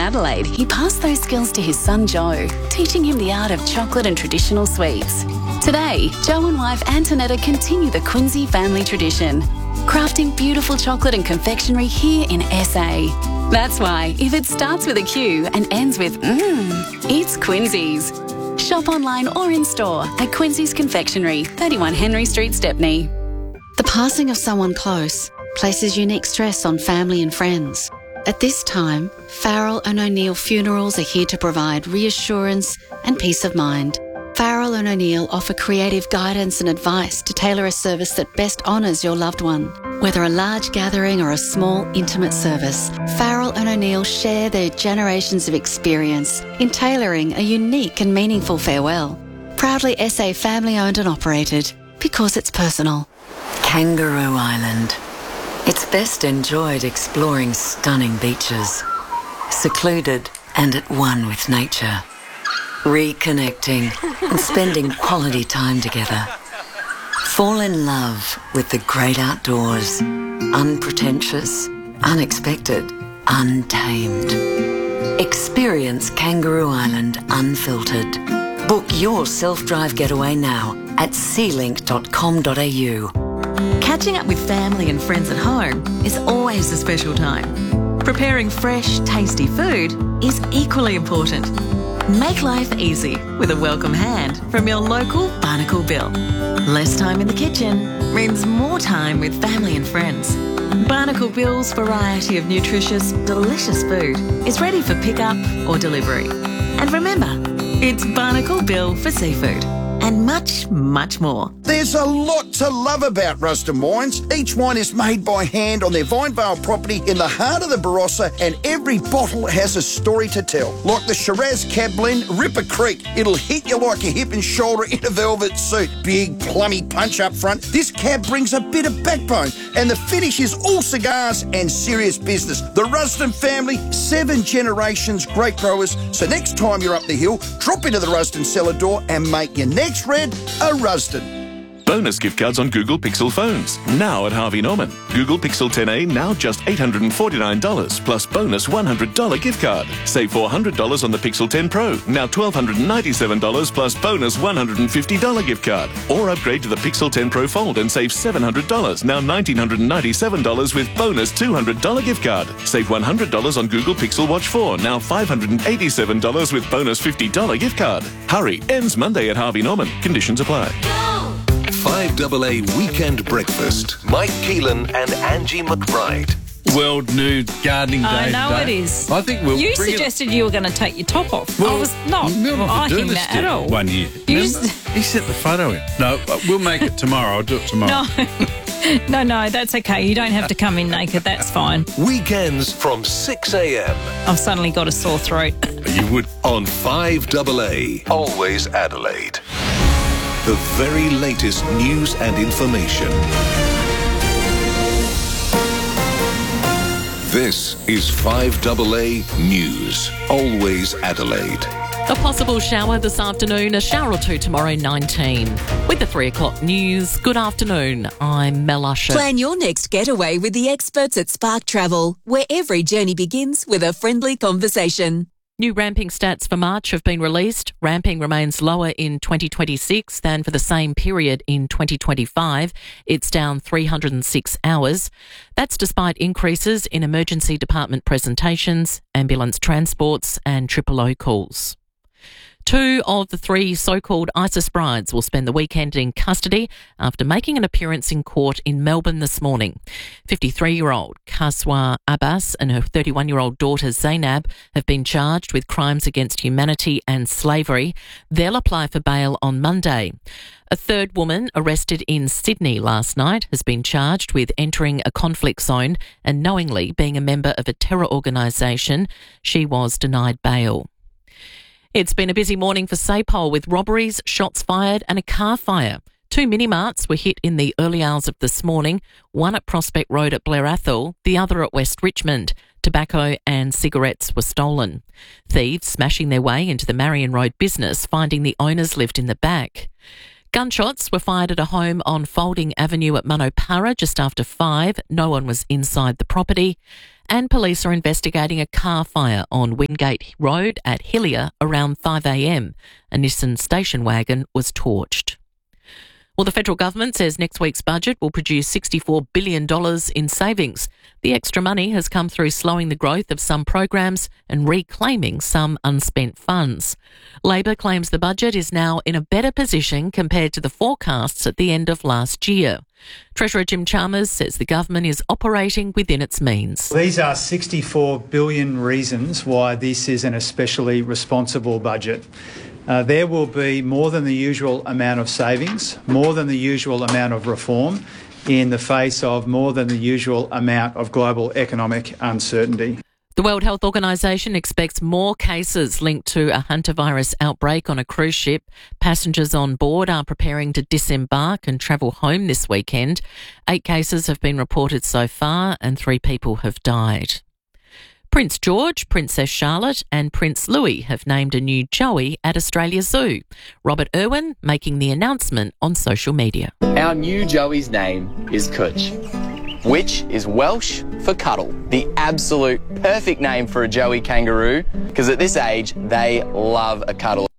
Adelaide, he passed those skills to his son Joe, teaching him the art of chocolate and traditional sweets. Today, Joe and wife Antonetta continue the Quincy family tradition, crafting beautiful chocolate and confectionery here in SA. That's why, if it starts with a Q and ends with it's Quincy's. Shop online or in store at Quincy's Confectionery, 31 Henry Street, Stepney. The passing of someone close places unique stress on family and friends. At this time, Farrell and O'Neill Funerals are here to provide reassurance and peace of mind. Farrell and O'Neill offer creative guidance and advice to tailor a service that best honours your loved one. Whether a large gathering or a small, intimate service, Farrell and O'Neill share their generations of experience in tailoring a unique and meaningful farewell. Proudly SA family-owned and operated, because it's personal. Kangaroo Island. It's best enjoyed exploring stunning beaches, secluded and at one with nature, reconnecting and spending quality time together. Fall in love with the great outdoors, unpretentious, unexpected, untamed. Experience Kangaroo Island unfiltered. Book your self-drive getaway now at sealink.com.au. Catching up with family and friends at home is always a special time. Preparing fresh, tasty food is equally important. Make life easy with a welcome hand from your local Barnacle Bill. Less time in the kitchen means more time with family and friends. Barnacle Bill's variety of nutritious, delicious food is ready for pickup or delivery. And remember, it's Barnacle Bill for seafood. And much, much more. There's a lot to love about Rusden Wines. Each wine is made by hand on their Vinevale property in the heart of the Barossa, and every bottle has a story to tell. Like the Shiraz Cab Blend, Ripper Creek. It'll hit you like a hip and shoulder in a velvet suit. Big, plummy punch up front. This cab brings a bit of backbone, and the finish is all cigars and serious business. The Rusden family, 7 generations, great growers. So next time you're up the hill, drop into the Rusden cellar door and make your next red a Rusden. Bonus gift cards on Google Pixel phones, now at Harvey Norman. Google Pixel 10a now just $849, plus bonus $100 gift card. Save $400 on the Pixel 10 Pro, now $1,297, plus bonus $150 gift card. Or upgrade to the Pixel 10 Pro Fold and save $700, now $1,997 with bonus $200 gift card. Save $100 on Google Pixel Watch 4, now $587 with bonus $50 gift card. Hurry, ends Monday at Harvey Norman. Conditions apply. 5AA Weekend Breakfast. Mike Keelan and Angie McBride. World Nude Gardening Day. I know today. it is. I think we'll. You suggested you were going to take your top off. Well, I was not liking that at all. 1 year. He sent the photo in. No, we'll make it tomorrow. I'll do it tomorrow. No, that's okay. You don't have to come in naked. That's fine. Weekends from 6 a.m. I've suddenly got a sore throat. You would. On 5AA. Always Adelaide. The very latest news and information. This is 5AA News. Always Adelaide. A possible shower this afternoon, a shower or two tomorrow, 19. With the 3 o'clock news, good afternoon. I'm Mel Usher. Plan your next getaway with the experts at Spark Travel, where every journey begins with a friendly conversation. New ramping stats for March have been released. Ramping remains lower in 2026 than for the same period in 2025. It's down 306 hours. That's despite increases in emergency department presentations, ambulance transports and O calls. 2 of the 3 so-called ISIS brides will spend the weekend in custody after making an appearance in court in Melbourne this morning. 53-year-old Kaswa Abbas and her 31-year-old daughter Zainab have been charged with crimes against humanity and slavery. They'll apply for bail on Monday. A third woman arrested in Sydney last night has been charged with entering a conflict zone and knowingly being a member of a terror organisation. She was denied bail. It's been a busy morning for Sapole with robberies, shots fired and a car fire. 2 mini-marts were hit in the early hours of this morning, one at Prospect Road at Blair Athol, the other at West Richmond. Tobacco and cigarettes were stolen. Thieves smashing their way into the Marion Road business, finding the owners lived in the back. Gunshots were fired at a home on Folding Avenue at Manopara just after 5. No one was inside the property. And police are investigating a car fire on Wingate Road at Hillier around 5 a.m. A Nissan station wagon was torched. Well, the federal government says next week's budget will produce $64 billion in savings. The extra money has come through slowing the growth of some programs and reclaiming some unspent funds. Labor claims the budget is now in a better position compared to the forecasts at the end of last year. Treasurer Jim Chalmers says the government is operating within its means. These are 64 billion reasons why this is an especially responsible budget. There will be more than the usual amount of savings, more than the usual amount of reform in the face of more than the usual amount of global economic uncertainty. The World Health Organization expects more cases linked to a hantavirus outbreak on a cruise ship. Passengers on board are preparing to disembark and travel home this weekend. 8 cases have been reported so far and 3 people have died. Prince George, Princess Charlotte and Prince Louis have named a new Joey at Australia Zoo. Robert Irwin making the announcement on social media. Our new Joey's name is Cooch, which is Welsh for cuddle. The absolute perfect name for a Joey kangaroo, because at this age, they love a cuddle.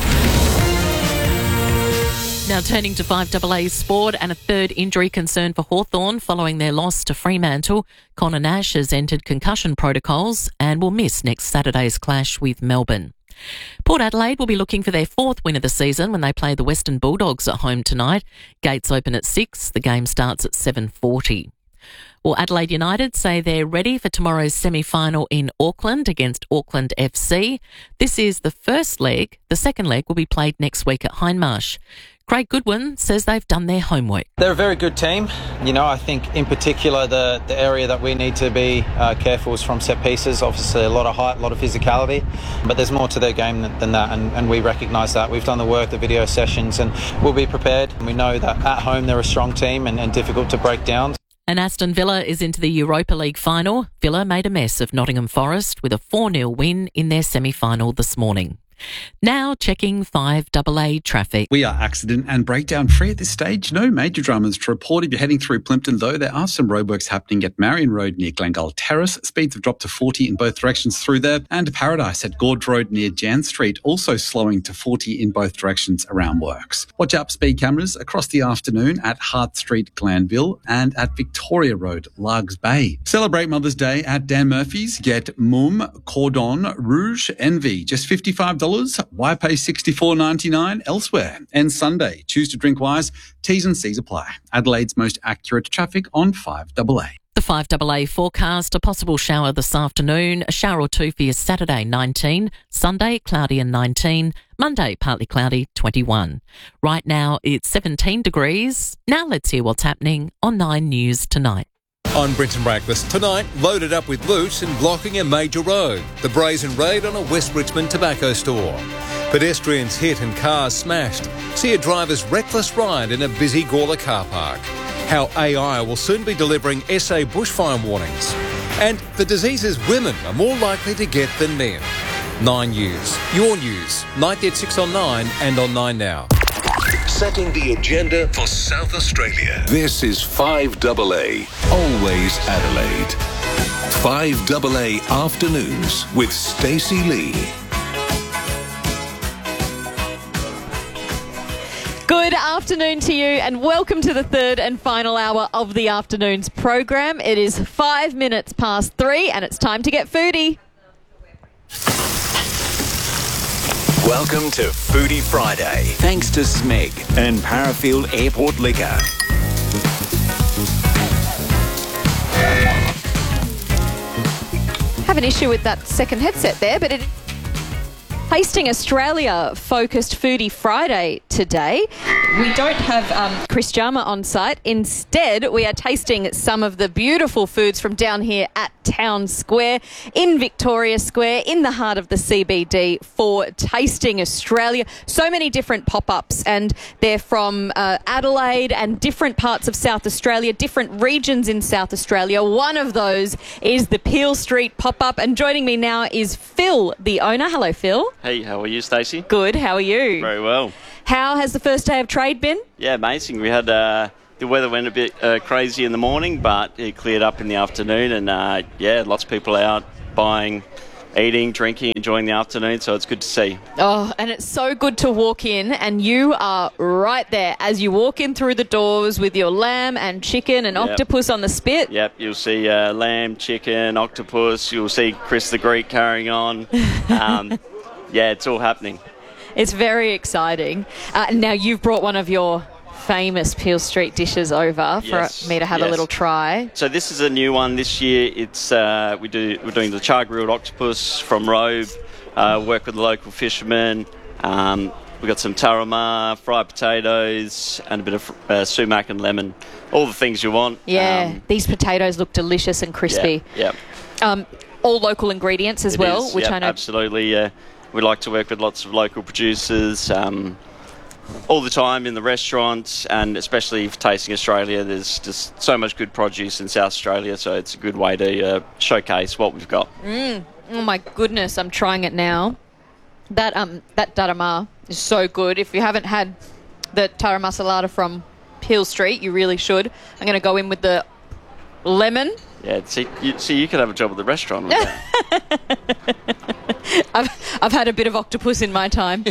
Now turning to 5AA sport and a third injury concern for Hawthorn following their loss to Fremantle. Connor Nash has entered concussion protocols and will miss next Saturday's clash with Melbourne. Port Adelaide will be looking for their 4th win of the season when they play the Western Bulldogs at home tonight. Gates open at 6. The game starts at 7:40. Well, Adelaide United say they're ready for tomorrow's semi-final in Auckland against Auckland FC. This is the first leg. The second leg will be played next week at Hindmarsh. Craig Goodwin says they've done their homework. They're a very good team. You know, I think in particular the area that we need to be careful is from set pieces. Obviously a lot of height, a lot of physicality, but there's more to their game than that, and we recognise that. We've done the work, the video sessions, and we'll be prepared. We know that at home they're a strong team and difficult to break down. And Aston Villa is into the Europa League final. Villa made a mess of Nottingham Forest with a 4-0 win in their semi-final this morning. Now checking 5AA traffic. We are accident and breakdown free at this stage. No major dramas to report. If you're heading through Plimpton, though, there are some roadworks happening at Marion Road near Glengall Terrace. Speeds have dropped to 40 in both directions through there. And Paradise at Gorge Road near Jan Street, also slowing to 40 in both directions around works. Watch out speed cameras across the afternoon at Hart Street, Glanville, and at Victoria Road, Largs Bay. Celebrate Mother's Day at Dan Murphy's. Get Mum, Cordon, Rouge, Envy, just $55. Why pay $64.99 elsewhere? And Sunday, choose to drink wise. T's and C's apply. Adelaide's most accurate traffic on 5AA. The 5AA forecast, a possible shower this afternoon, a shower or two for your Saturday, 19. Sunday, cloudy and 19. Monday, partly cloudy, 21. Right now, it's 17 degrees. Now let's hear what's happening on 9 News tonight. On Brenton Breakfast tonight, loaded up with loot and blocking a major road. The brazen raid on a West Richmond tobacco store. Pedestrians hit and cars smashed. See a driver's reckless ride in a busy Gawler car park. How AI will soon be delivering SA bushfire warnings. And the diseases women are more likely to get than men. 9 News. Your news. 9 at 6 on 9 and on 9 now. Setting the agenda for South Australia. This is 5AA, always Adelaide. 5AA Afternoons with Stacey Lee. Good afternoon to you and welcome to the third and final hour of the afternoon's program. It is 5 minutes past 3 and it's time to get foodie. Welcome to Foodie Friday, thanks to Smeg and Parafield Airport Liquor. Have an issue with that second headset there, but it Tasting Australia focused Foodie Friday today. We don't have Chris Jarma on site. Instead, we are tasting some of the beautiful foods from down here at Town Square in Victoria Square in the heart of the CBD for Tasting Australia. So many different pop-ups and they're from Adelaide and different parts of South Australia, different regions in South Australia. One of those is the Peel Street pop-up and joining me now is Phil, the owner. Hello, Phil. Hey, how are you, Stacey? Good, how are you? Very well. How has the first day of trade been? Yeah, amazing. We had the weather went a bit crazy in the morning, but it cleared up in the afternoon, and lots of people out buying, eating, drinking, enjoying the afternoon, so it's good to see. Oh, and it's so good to walk in, and you are right there as you walk in through the doors with your lamb and chicken and octopus on the spit. Yep, you'll see lamb, chicken, octopus. You'll see Chris the Greek carrying on. It's all happening. It's very exciting. Now, you've brought one of your famous Peel Street dishes over for me to have a little try. So this is a new one this year. It's we're doing the char grilled octopus from Robe. Work with the local fishermen. We've got some tarama, fried potatoes, and a bit of sumac and lemon. All the things you want. Yeah, these potatoes look delicious and crispy. Yeah. All local ingredients as well, which I know. Absolutely. We like to work with lots of local producers. All the time in the restaurants, and especially for Tasting Australia, there's just so much good produce in South Australia, so it's a good way to showcase what we've got. Oh my goodness, I'm trying it now. That tarama is so good. If you haven't had the tarama salada from Peel Street, you really should. I'm going to go in with the lemon. Yeah, see, you could have a job at the restaurant with that. I've had a bit of octopus in my time.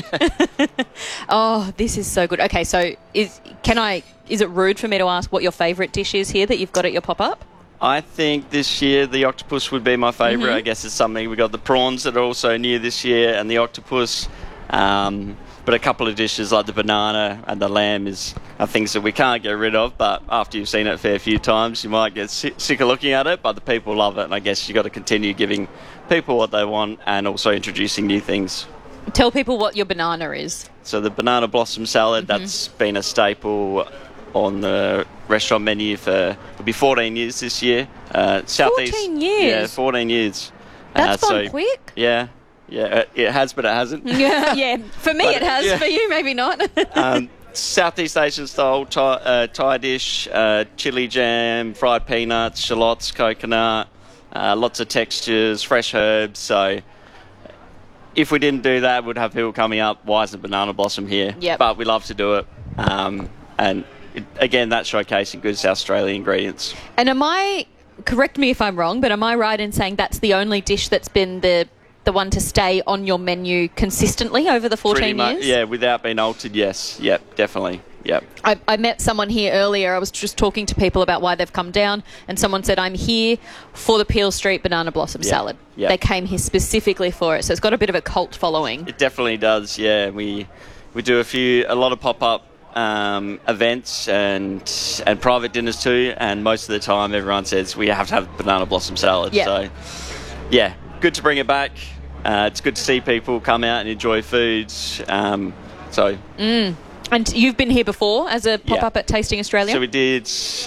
Oh, this is so good. Okay, so is it rude for me to ask what your favourite dish is here that you've got at your pop-up? I think this year the octopus would be my favourite. Mm-hmm. I guess it's something. We got the prawns that are also new this year, and the octopus. But a couple of dishes like the banana and the lamb are things that we can't get rid of. But after you've seen it a fair few times, you might get sick of looking at it. But the people love it, and I guess you've got to continue giving people what they want and also introducing new things. Tell people what your banana is. So the banana blossom salad, that's been a staple on the restaurant menu it'll be 14 years this year. 14 years? Yeah, 14 years. That's gone quick. Yeah. Yeah, it has, but it hasn't. Yeah. For me, it has. Yeah. For you, maybe not. Southeast Asian style Thai dish, chili jam, fried peanuts, shallots, coconut, lots of textures, fresh herbs. So if we didn't do that, we'd have people coming up, why isn't banana blossom here? Yep. But we love to do it. And again, that's showcasing good South Australian ingredients. And correct me if I'm wrong, but am I right in saying that's the only dish that's been the one to stay on your menu consistently over the 14 years? Yeah, without being altered, yes. Yep, definitely. Yep. I met someone here earlier. I was just talking to people about why they've come down, and someone said, I'm here for the Peel Street banana blossom salad. Yep. They came here specifically for it, so it's got a bit of a cult following. It definitely does, yeah. We do a lot of pop-up events and private dinners too, and most of the time everyone says we have to have banana blossom salad. Yep. So, yeah, good to bring it back. It's good to see people come out and enjoy foods. And you've been here before as a pop-up at Tasting Australia? So we did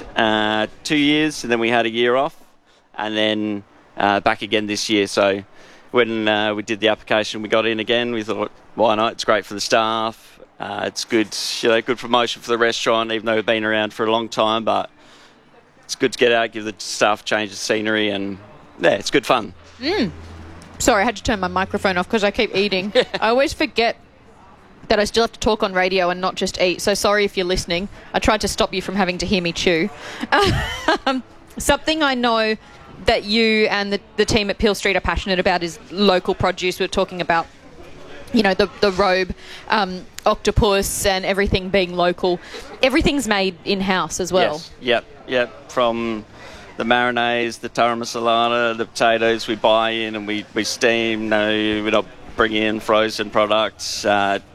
2 years, and then we had a year off, and then back again this year. So when we did the application, we got in again. We thought, why not? It's great for the staff. It's good, good promotion for the restaurant, even though we've been around for a long time. But it's good to get out, give the staff a change of scenery, and it's good fun. Sorry, I had to turn my microphone off because I keep eating. I always forget that I still have to talk on radio and not just eat. So sorry if you're listening. I tried to stop you from having to hear me chew. Something I know that you and the team at Peel Street are passionate about is local produce. We're talking about, the Robe octopus and everything being local. Everything's made in-house as well. Yes. Yep. From the marinades, the tarama salada, the potatoes we buy in and we steam. No, we don't bring in frozen products.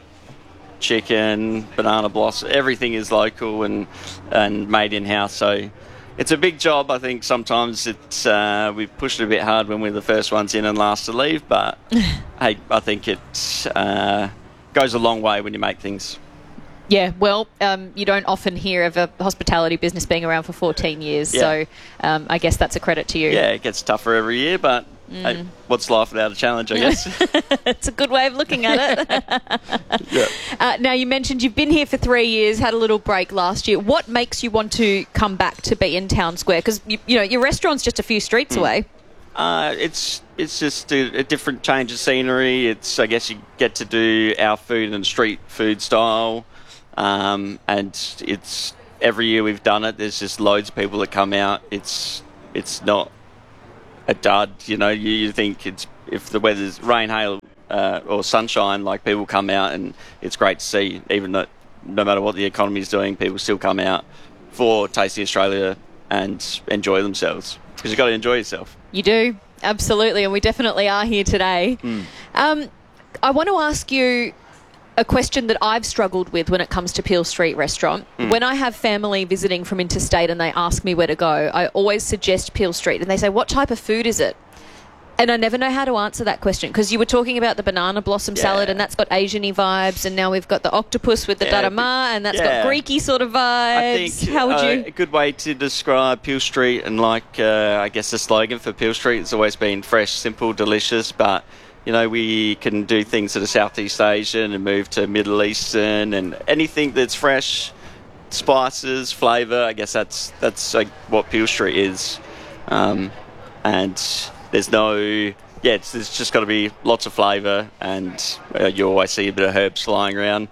Chicken, banana blossom, everything is local and made in-house. So it's a big job. I think sometimes we push it a bit hard when we're the first ones in and last to leave. But hey, I think it goes a long way when you make things. Yeah, well, you don't often hear of a hospitality business being around for 14 years, so I guess that's a credit to you. Yeah, it gets tougher every year, but hey, what's life without a challenge, I guess? It's a good way of looking at it. Now, you mentioned you've been here for 3 years, had a little break last year. What makes you want to come back to be in Town Square? Because, your restaurant's just a few streets away. It's just a different change of scenery. I guess you get to do our food and street food style, and it's every year we've done it. There's just loads of people that come out. It's not a dud, You think if the weather's rain, hail, or sunshine, like people come out, and it's great to see. Even that, no matter what the economy is doing, people still come out for Tasty Australia and enjoy themselves, because you've got to enjoy yourself. You do, absolutely, and we definitely are here today. I want to ask you a question that I've struggled with when it comes to Peel Street Restaurant. When I have family visiting from interstate and they ask me where to go, I always suggest Peel Street, and they say, what type of food is it? And I never know how to answer that question, because you were talking about the banana blossom salad, and that's got Asian-y vibes, and now we've got the octopus with the darama, and that's got Greeky sort of vibes. I think how would you? A good way to describe Peel Street, and I guess the slogan for Peel Street has always been fresh, simple, delicious, but we can do things that are Southeast Asian and move to Middle Eastern, and anything that's fresh, spices, flavour. I guess that's what Peel Street is, and there's there's just got to be lots of flavour, and you always see a bit of herbs flying around.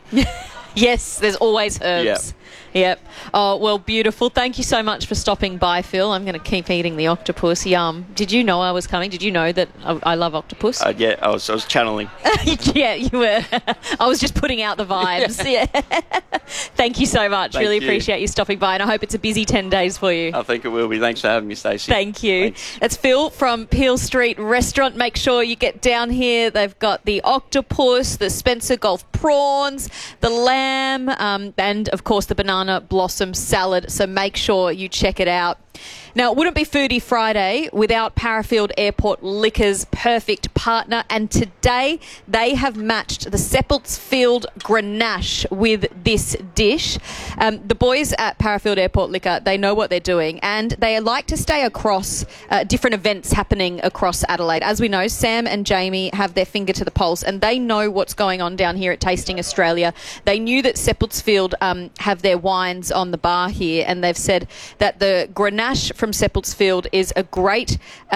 Yes, there's always herbs. Yep. Oh, well, beautiful. Thank you so much for stopping by, Phil. I'm going to keep eating the octopus. Yum. Did you know I was coming? Did you know that I love octopus? Yeah, I was channeling. Yeah, you were. I was just putting out the vibes. Yeah. Thank you so much. Thank really you. appreciate you stopping by, and I hope it's a busy 10 days for you. I think it will be. Thanks for having me, Stacey. Thank you. Thanks. That's Phil from Peel Street Restaurant. Make sure you get down here. They've got the octopus, the Spencer Gulf prawns, the lamb, and, of course, the banana blossom salad. So make sure you check it out. Now, it wouldn't be Foodie Friday without Parafield Airport Liquor's perfect partner, and today they have matched the Seppeltsfield Grenache with this dish. The boys at Parafield Airport Liquor, they know what they're doing, and they like to stay across different events happening across Adelaide. As we know, Sam and Jamie have their finger to the pulse, and they know what's going on down here at Tasting Australia. They knew that Seppeltsfield have their wines on the bar here, and they've said that the Grenache from Seppeltsfield is a great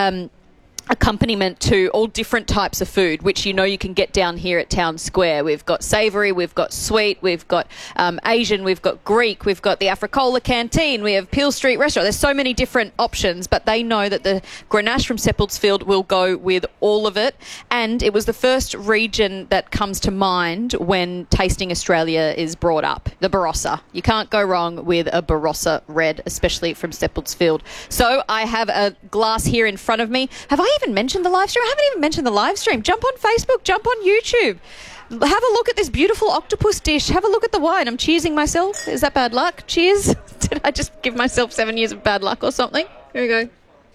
accompaniment to all different types of food, which you can get down here at Town Square. We've got savoury, we've got sweet, we've got Asian, we've got Greek, we've got the Africola Canteen, we have Peel Street Restaurant. There's so many different options, but they know that the Grenache from Seppeltsfield will go with all of it, and it was the first region that comes to mind when Tasting Australia is brought up, the Barossa. You can't go wrong with a Barossa red, especially from Seppeltsfield. So I have a glass here in front of me. Have I even mentioned the live stream? I haven't even mentioned the live stream. Jump on Facebook, jump on YouTube. Have a look at this beautiful octopus dish. Have a look at the wine. I'm cheersing myself. Is that bad luck? Cheers. Did I just give myself 7 years of bad luck or something? Here we go.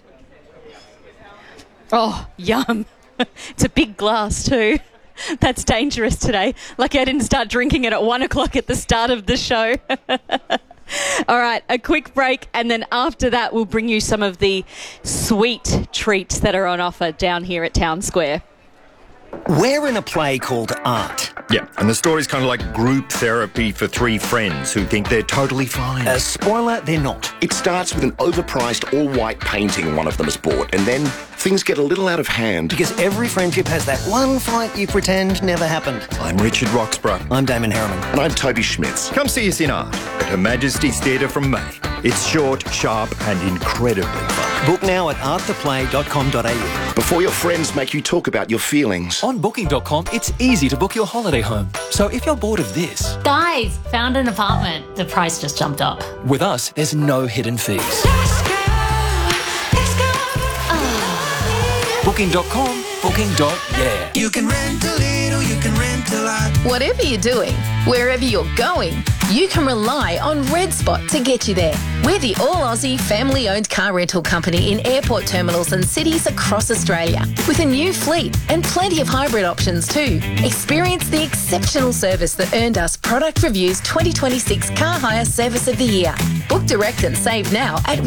Oh, yum. It's a big glass too. That's dangerous today. Lucky I didn't start drinking it at 1 o'clock at the start of the show. All right, a quick break, and then after that we'll bring you some of the sweet treats that are on offer down here at Town Square. We're in a play called Art. Yeah, and the story's kind of like group therapy for three friends who think they're totally fine. Spoiler, they're not. It starts with an overpriced all-white painting one of them has bought, and then things get a little out of hand. Because every friendship has that one fight you pretend never happened. I'm Richard Roxburgh. I'm Damon Harriman. And I'm Toby Schmitz. Come see us in Art at Her Majesty's Theatre from May. It's short, sharp and incredibly fun. Book now at arttheplay.com.au. Before your friends make you talk about your feelings. On Booking.com, it's easy to book your holiday home. So if you're bored of this... Guys, found an apartment. The price just jumped up. With us, there's no hidden fees. Booking.com, booking.yeah. You can rent a little, you can rent a lot. Whatever you're doing, wherever you're going, you can rely on Red Spot to get you there. We're the all-Aussie family-owned car rental company in airport terminals and cities across Australia, with a new fleet and plenty of hybrid options too. Experience the exceptional service that earned us Product Review's 2026 Car Hire Service of the Year. Book direct and save now at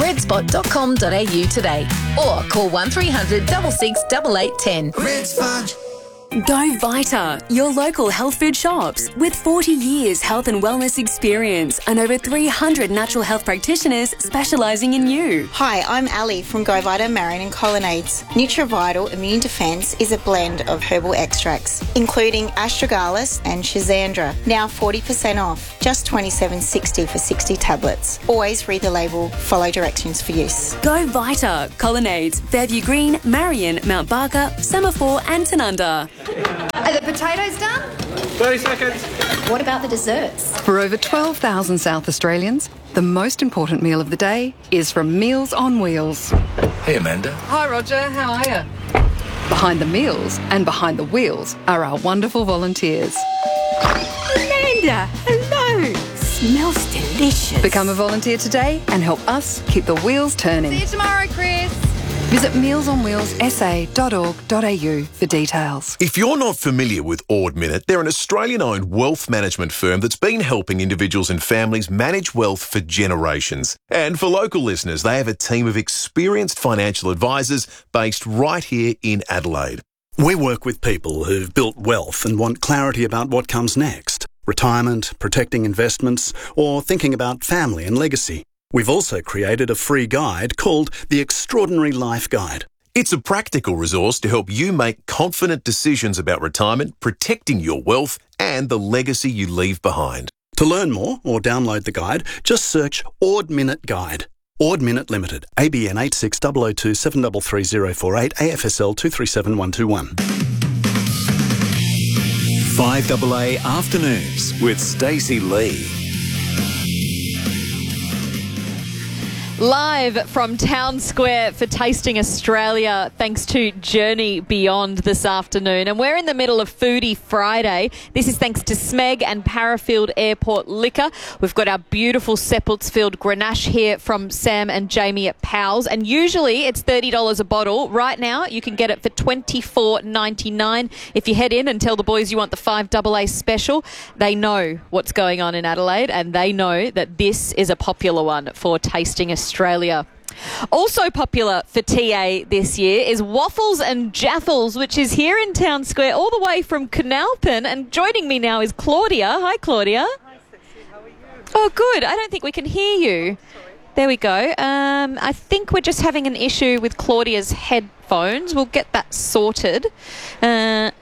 redspot.com.au today, or call 1300 66 8810. Red Spot. Go Vita, your local health food shops with 40 years health and wellness experience and over 300 natural health practitioners specialising in you. Hi, I'm Ali from Go Vita Marion and Colonnades. NutriVital Immune Defence is a blend of herbal extracts, including astragalus and schizandra. Now 40% off, just $27.60 for 60 tablets. Always read the label, follow directions for use. Go Vita, Colonnades, Fairview Green, Marion, Mount Barker, Semaphore and Tanunda. Are the potatoes done? 30 seconds. What about the desserts? For over 12,000 South Australians, the most important meal of the day is from Meals on Wheels. Hey, Amanda. Hi, Roger. How are you? Behind the meals and behind the wheels are our wonderful volunteers. Amanda, hello. Smells delicious. Become a volunteer today and help us keep the wheels turning. See you tomorrow, Chris. Visit mealsonwheelssa.org.au for details. If you're not familiar with Ord Minnett, they're an Australian-owned wealth management firm that's been helping individuals and families manage wealth for generations. And for local listeners, they have a team of experienced financial advisors based right here in Adelaide. We work with people who've built wealth and want clarity about what comes next. Retirement, protecting investments, or thinking about family and legacy. We've also created a free guide called The Extraordinary Life Guide. It's a practical resource to help you make confident decisions about retirement, protecting your wealth and the legacy you leave behind. To learn more or download the guide, just search Ord Minnett Guide. Ord Minnett Limited, ABN 86 002 733048, AFSL 237121. 5AA Afternoons with Stacey Lee. Live from Town Square for Tasting Australia, thanks to Journey Beyond this afternoon. And we're in the middle of Foodie Friday. This is thanks to Smeg and Parafield Airport Liquor. We've got our beautiful Seppeltsfield Grenache here from Sam and Jamie at Powell's. And usually it's $30 a bottle. Right now you can get it for $24.99. If you head in and tell the boys you want the 5AA special, they know what's going on in Adelaide and they know that this is a popular one for Tasting Australia. Also popular for TA this year is Waffles and Jaffles, which is here in Town Square all the way from Canalpin. And joining me now is Claudia. Hi, Claudia. Hi, Stacey. How are you? Oh, good. I don't think we can hear you. There we go. I think we're just having an issue with Claudia's headphones. We'll get that sorted. There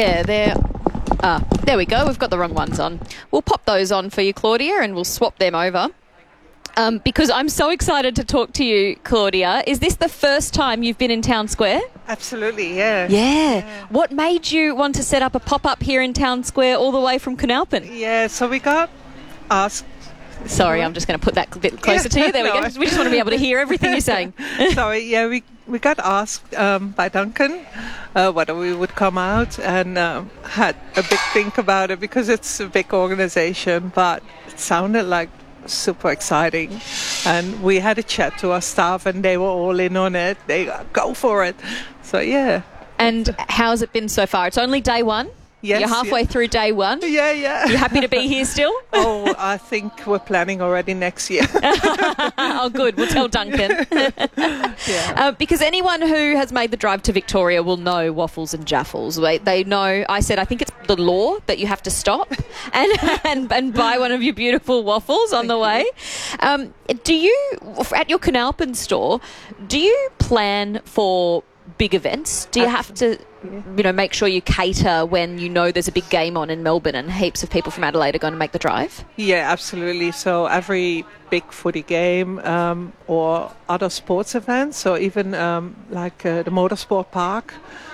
we go. We've got the wrong ones on. We'll pop those on for you, Claudia, and we'll swap them over. Because I'm so excited to talk to you, Claudia. Is this the first time you've been in Town Square? Absolutely, yeah. Yeah. What made you want to set up a pop-up here in Town Square all the way from Canalpin? Yeah, so we got asked... Sorry, I'm just going to put that a bit closer to you. There we go. We just want to be able to hear everything you're saying. Sorry, yeah, we got asked by Duncan whether we would come out and had a big think about it because it's a big organisation, but it sounded like super exciting, and we had a chat to our staff and they were all in on it. They go for it. So yeah. And how's it been so far? It's only day one. Yes, you're halfway through day one. Yeah. You happy to be here still? Oh, I think we're planning already next year. Oh, good. We'll tell Duncan. Yeah. Because anyone who has made the drive to Victoria will know Waffles and Jaffles. They know, I think it's the law that you have to stop and buy one of your beautiful waffles on the way. Do you, at your Canalpin store, do you plan for big events? Do you have to, make sure you cater when you know there's a big game on in Melbourne and heaps of people from Adelaide are going to make the drive? Yeah, absolutely. So every big footy game or other sports events, or even like the Motorsport Park,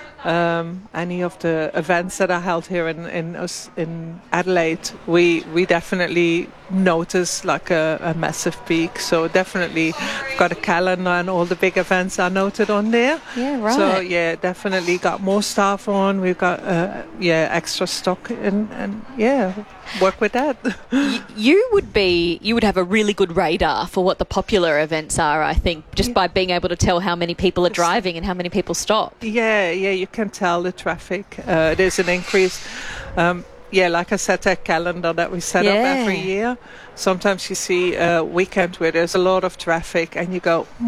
any of the events that are held here in Adelaide, we definitely notice like a massive peak. So definitely we've got a calendar and all the big events are noted on there. Yeah, right. So yeah, definitely got more staff on. We've got extra stock and work with that. You would have a really good radar for what the popular events are, I think, just by being able to tell how many people are driving and how many people stop. Yeah, you can tell the traffic. There's an increase. Like I said, that calendar that we set up every year. Sometimes you see a weekend where there's a lot of traffic and you go,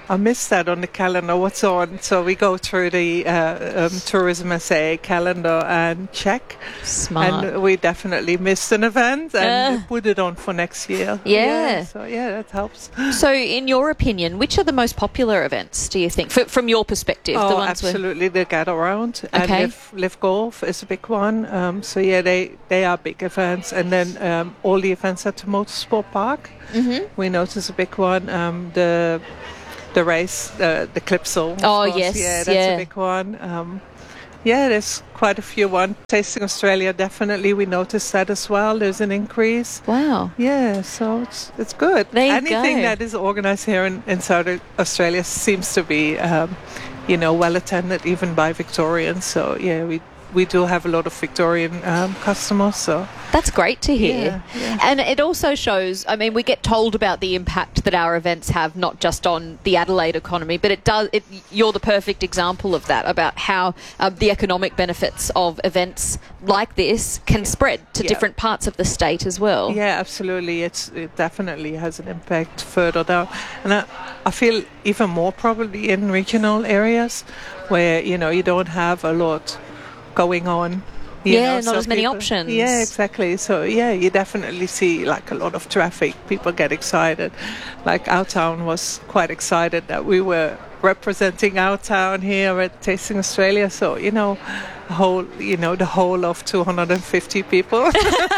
I missed that on the calendar. What's on? So we go through the Tourism SA calendar and check. Smart. And we definitely missed an event and put it on for next year. Yeah. So that helps. So, in your opinion, which are the most popular events, do you think, from your perspective? Oh, the ones absolutely. The Get Around. Okay. And Live Golf is a big one. They are big events. And then all the events at the Motorsport Park. Mm-hmm. We notice a big one. The race, the Clipsal. Oh, yes. Yeah, that's a big one. There's quite a few ones. Tasting Australia, definitely. We noticed that as well. There's an increase. Wow. Yeah, so it's good. There you Anything go. that is organised here in South Australia seems to be, well attended, even by Victorians. So, we do have a lot of Victorian customers. So that's great to hear. Yeah. And it also shows, I mean, we get told about the impact that our events have, not just on the Adelaide economy, but you're the perfect example of that, about how the economic benefits of events like this can spread to different parts of the state as well. Yeah, absolutely. It definitely has an impact further down. And I feel even more probably in regional areas where, you don't have a lot going on. Not as many options. Yeah, exactly. So, you definitely see like a lot of traffic. People get excited. Like our town was quite excited that we were representing our town here at Tasting Australia. So, the whole of 250 people.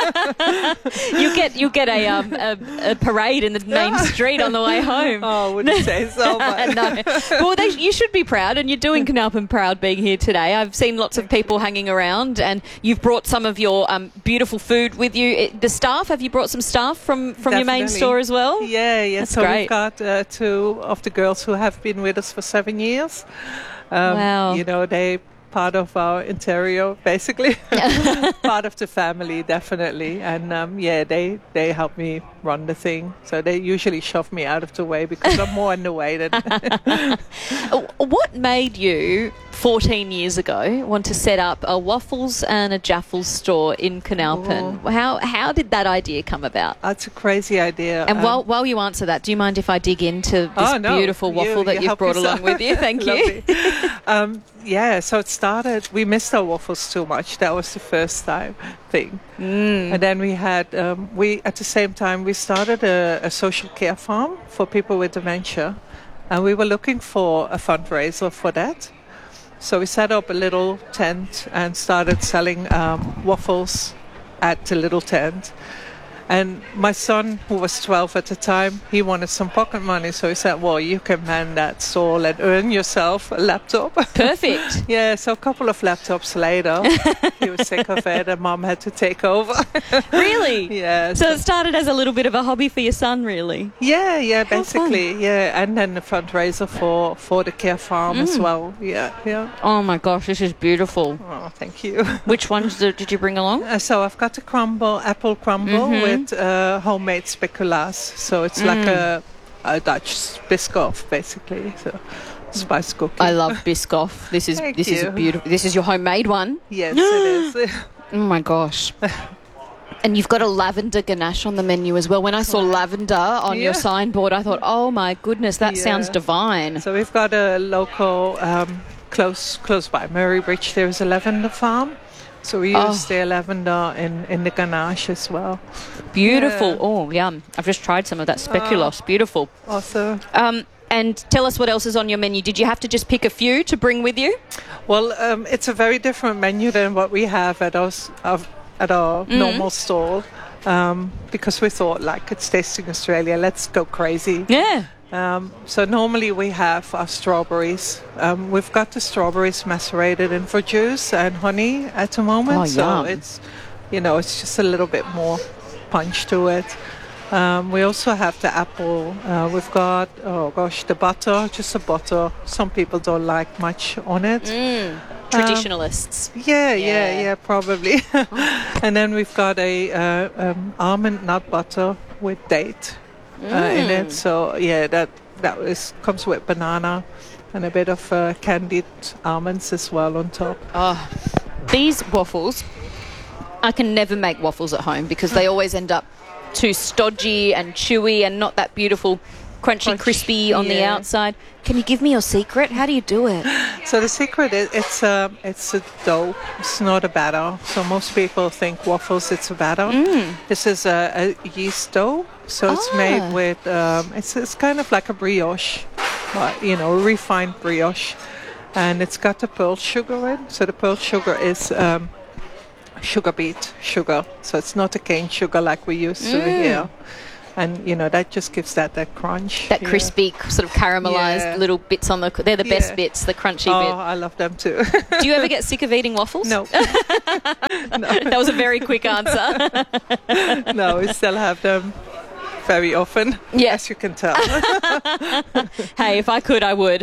You get a parade in the main street on the way home. Oh, I wouldn't say so. But no. Well, you should be proud, and you're doing Carnarvon proud being here today. I've seen lots of people hanging around, and you've brought some of your beautiful food with you. The staff, have you brought some staff from your main store as well? Yeah. That's so great. We've got 2 of the girls who have been with us for 7 years. Wow. They part of our interior, basically. Part of the family, definitely. And they help me run the thing. So they usually shove me out of the way because I'm more in the way than. What made you 14 years ago want to set up a waffles and a Jaffles store in Carnarvon? How did that idea come about? That's a crazy idea. And while you answer that, do you mind if I dig into this beautiful waffle that you've brought along with you? Thank you. So it started, we missed our waffles too much. That was the first time thing. And then we had, at the same time, we started a social care farm for people with dementia. And we were looking for a fundraiser for that. So we set up a little tent and started selling waffles at the little tent. And my son, who was 12 at the time, he wanted some pocket money. So he said, well, you can man that stall and earn yourself a laptop. Perfect. So a couple of laptops later, he was sick of it and Mum had to take over. Really? Yeah. So it started as a little bit of a hobby for your son, really? Yeah, basically. Yeah, and then the fundraiser for the care farm as well. Yeah. Oh my gosh, this is beautiful. Oh, thank you. Which ones did you bring along? So I've got the apple crumble with homemade speculaas. So it's like a Dutch Biscoff, basically. So spice cookie. I love Biscoff. This is beautiful. This is your homemade one? Yes, it is. Oh my gosh. And you've got a lavender ganache on the menu as well. When I saw lavender on your signboard, I thought, oh my goodness, that sounds divine. So we've got a local close by Murray Bridge. There's a lavender farm. So we use their lavender in the ganache as well. Beautiful. Yeah. Oh, yum. I've just tried some of that speculoos. Beautiful. Awesome. And tell us what else is on your menu. Did you have to just pick a few to bring with you? Well, it's a very different menu than what we have at our normal stall. Because we thought, like, it's Tasting Australia, let's go crazy. Yeah. So normally we have our strawberries. We've got the strawberries macerated in verjuice and honey at the moment. Oh, so yum. it's just a little bit more punch to it. We also have the apple. We've got, the butter, just a butter. Some people don't like much on it. Traditionalists. Yeah, probably. And then we've got a almond nut butter with date in it. So that comes with banana and a bit of candied almonds as well on top. Oh, these waffles, I can never make waffles at home because they always end up too stodgy and chewy and not that beautiful crunchy, crispy on the outside. Can you give me your secret? How do you do it? So the secret is it's a dough. It's not a batter. So most people think waffles, it's a batter. This is a yeast dough. So it's made with, it's kind of like a brioche, refined brioche. And it's got the pearl sugar in. So the pearl sugar is sugar beet sugar. So it's not a cane sugar like we used to here. And, that just gives that crunch. That crispy, sort of caramelised little bits on they're the best bits, the crunchy bit. Oh, I love them too. Do you ever get sick of eating waffles? No. That was a very quick answer. No, we still have them very often, as you can tell. Hey, if I could, I would.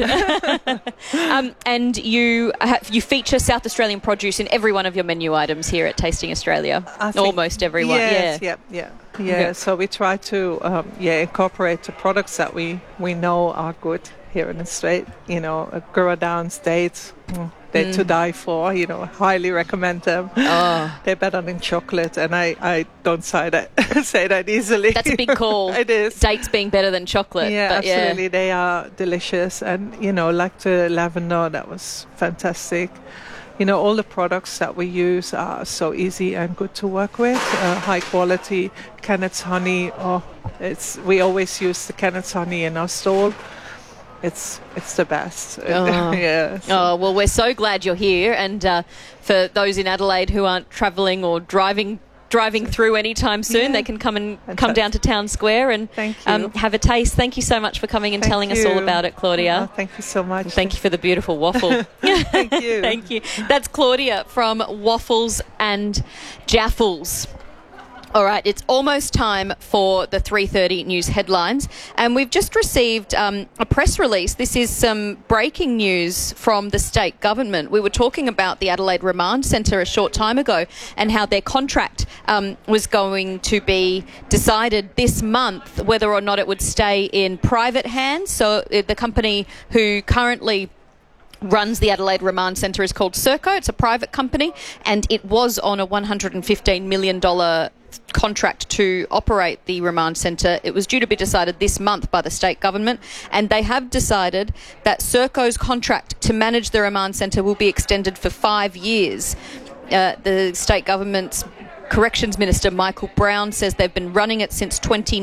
And you feature South Australian produce in every one of your menu items here at Tasting Australia. Almost everyone. Yes, yeah. So we try to incorporate the products that we know are good here in the state. Gurrah Downs dates. They're to die for, highly recommend them. Oh. They're better than chocolate, and I don't say that easily. That's a big call. It is. Dates being better than chocolate. Yeah, but absolutely. They are delicious, and, like the lavender, that was fantastic. All the products that we use are so easy and good to work with. High quality. Kennet's honey. We always use the Kennet's honey in our stall. It's the best. Well, we're so glad you're here. And for those in Adelaide who aren't travelling or driving through anytime soon, they can come down to Town Square and have a taste. Thank you so much for coming and telling us all about it, Claudia. Thank you so much. Thank you for the beautiful waffle. Thank you. Thank you. That's Claudia from Waffles and Jaffles. All right, it's almost time for the 3:30 news headlines, and we've just received a press release. This is some breaking news from the state government. We were talking about the Adelaide Remand Centre a short time ago and how their contract was going to be decided this month, whether or not it would stay in private hands. So the company who currently runs the Adelaide Remand Centre is called Serco. It's a private company, and it was on a $115 million contract to operate the remand centre. It was due to be decided this month by the state government, and they have decided that Serco's contract to manage the remand centre will be extended for 5 years. The state government's Corrections Minister Michael Brown says they've been running it since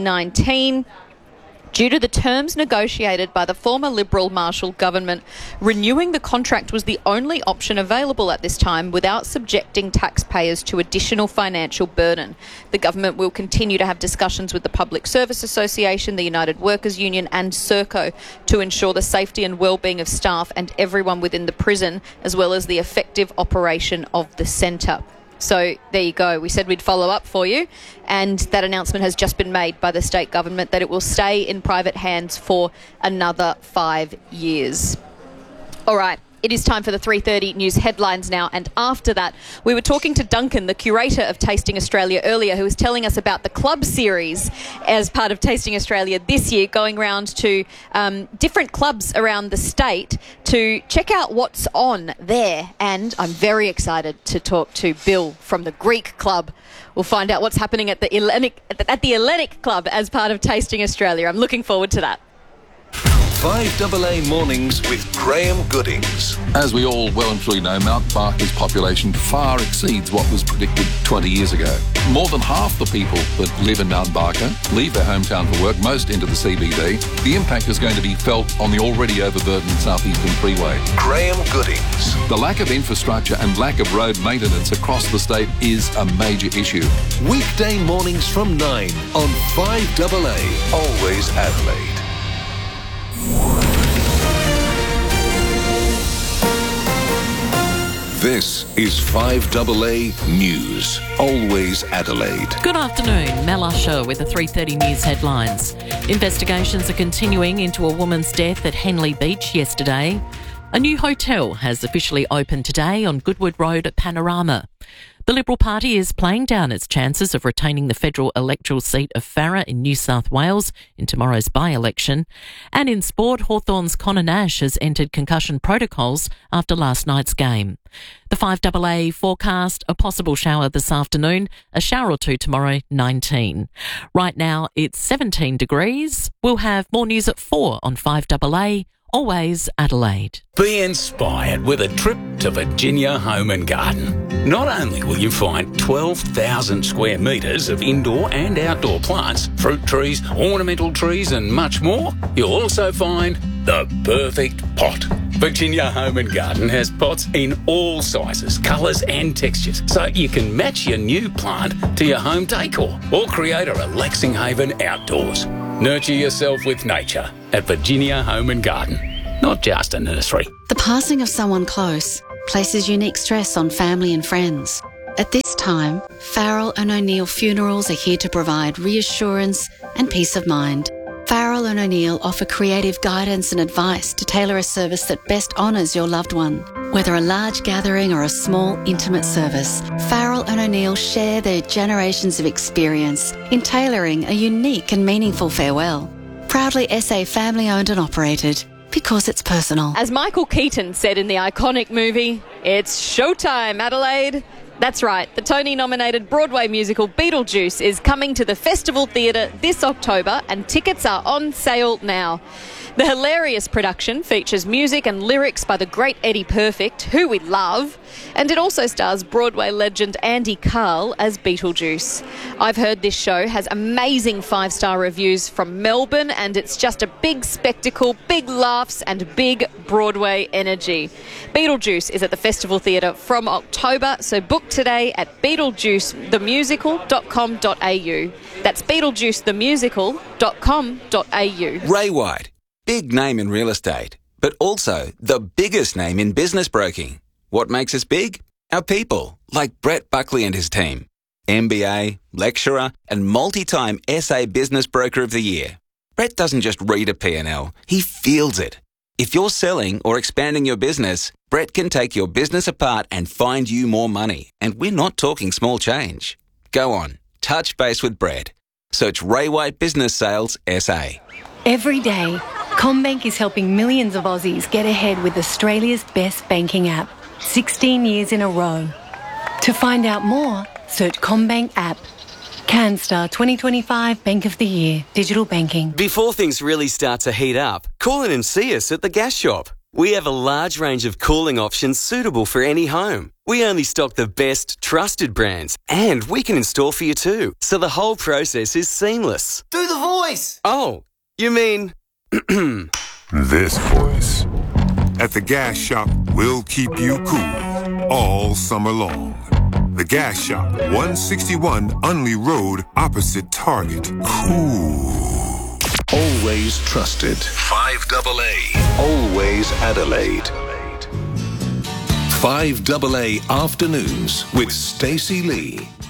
2019. Due to the terms negotiated by the former Liberal Marshall government, renewing the contract was the only option available at this time without subjecting taxpayers to additional financial burden. The government will continue to have discussions with the Public Service Association, the United Workers Union and Serco to ensure the safety and well-being of staff and everyone within the prison, as well as the effective operation of the centre. So there you go. We said we'd follow up for you, and that announcement has just been made by the state government that it will stay in private hands for another 5 years. All right. It is time for the 3:30 news headlines now, and after that we were talking to Duncan, the curator of Tasting Australia earlier, who was telling us about the club series as part of Tasting Australia this year, going around to different clubs around the state to check out what's on there. And I'm very excited to talk to Bill from the Greek Club. We'll find out what's happening at the Hellenic Club as part of Tasting Australia. I'm looking forward to that. 5AA Mornings with Graham Goodings. As we all well and truly know, Mount Barker's population far exceeds what was predicted 20 years ago. More than half the people that live in Mount Barker leave their hometown for work, most into the CBD. The impact is going to be felt on the already overburdened Southeastern Freeway. Graham Goodings. The lack of infrastructure and lack of road maintenance across the state is a major issue. Weekday mornings from 9 on 5AA. Always Adelaide. This is 5AA News, Always Adelaide. Good afternoon, Mel Usher with the 3:30 News headlines. Investigations are continuing into a woman's death at Henley Beach yesterday. A new hotel has officially opened today on Goodwood Road at Panorama. The Liberal Party is playing down its chances of retaining the federal electoral seat of Farrer in New South Wales in tomorrow's by-election. And in sport, Hawthorn's Connor Nash has entered concussion protocols after last night's game. The 5AA forecast, a possible shower this afternoon, a shower or two tomorrow, 19. Right now it's 17 degrees. We'll have more news at 4 on 5AA. Always Adelaide. Be inspired with a trip to Virginia Home and Garden. Not only will you find 12,000 square metres of indoor and outdoor plants, fruit trees, ornamental trees and much more, you'll also find the perfect pot. Virginia Home and Garden has pots in all sizes, colours and textures, so you can match your new plant to your home decor or create a relaxing haven outdoors. Nurture yourself with nature at Virginia Home and Garden, not just a nursery. The passing of someone close places unique stress on family and friends. At this time, Farrell and O'Neill Funerals are here to provide reassurance and peace of mind. Farrell and O'Neill offer creative guidance and advice to tailor a service that best honours your loved one. Whether a large gathering or a small, intimate service, Farrell and O'Neill share their generations of experience in tailoring a unique and meaningful farewell. Proudly SA family-owned and operated, because it's personal. As Michael Keaton said in the iconic movie, it's showtime, Adelaide. That's right, the Tony-nominated Broadway musical Beetlejuice is coming to the Festival Theatre this October and tickets are on sale now. The hilarious production features music and lyrics by the great Eddie Perfect, who we love, and it also stars Broadway legend Andy Karl as Beetlejuice. I've heard this show has amazing 5-star reviews from Melbourne, and it's just a big spectacle, big laughs and big Broadway energy. Beetlejuice is at the Festival Theatre from October, so book today at beetlejuicethemusical.com.au. That's beetlejuicethemusical.com.au. Ray White. Big name in real estate, but also the biggest name in business broking. What makes us big? Our people, like Brett Buckley and his team. MBA, lecturer, and multi-time SA Business Broker of the Year. Brett doesn't just read a P&L, he feels it. If you're selling or expanding your business, Brett can take your business apart and find you more money. And we're not talking small change. Go on, touch base with Brett. Search Ray White Business Sales SA. Every day, CommBank is helping millions of Aussies get ahead with Australia's best banking app, 16 years in a row. To find out more, search CommBank app. CanStar 2025 Bank of the Year, digital banking. Before things really start to heat up, call in and see us at the Gas Shop. We have a large range of cooling options suitable for any home. We only stock the best, trusted brands, and we can install for you too, so the whole process is seamless. Do the voice! Oh, you mean... This voice. At the Gas Shop, we'll keep you cool all summer long. The Gas Shop, 161 Unley Road, opposite Target. Cool. Always trusted. 5AA. Always Adelaide. 5AA Afternoons with Stacey Lee.